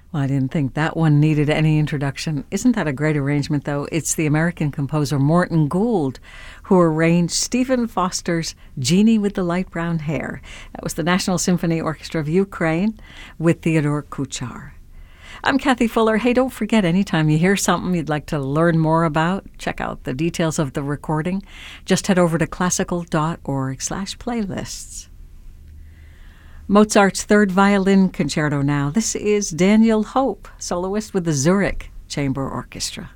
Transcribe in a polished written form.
Well, I didn't think that one needed any introduction. Isn't that a great arrangement, though? It's the American composer Morton Gould who arranged Stephen Foster's Genie with the Light Brown Hair. That was the National Symphony Orchestra of Ukraine with Theodore Kuchar. I'm Kathy Fuller. Hey, don't forget, anytime you hear something you'd like to learn more about, check out the details of the recording. Just head over to classical.org/playlists. Mozart's Third Violin Concerto now. This is Daniel Hope, soloist with the Zurich Chamber Orchestra.